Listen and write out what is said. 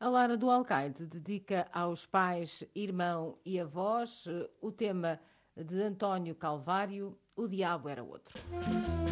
A Lara do Alcaide dedica aos pais, irmão e avós o tema de António Calvário, O Diabo Era Outro.